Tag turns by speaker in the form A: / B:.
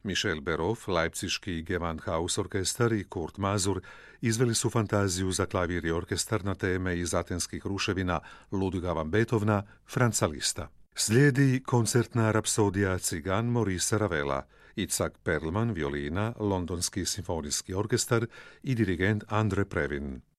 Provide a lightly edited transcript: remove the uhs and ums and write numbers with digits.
A: Michel Beroff, leipziški Gewandhaus orkestar i Kurt Masur izveli su fantaziju za klavir i orkestar na teme iz atenskih ruševina Ludwiga van Beethovena, Franza Liszta. Slijedi koncertna rapsodija Cigan Maurice Ravela, Itzhak Perlman, violina, Londonski simfonijski orkestar i dirigent Andre Previn.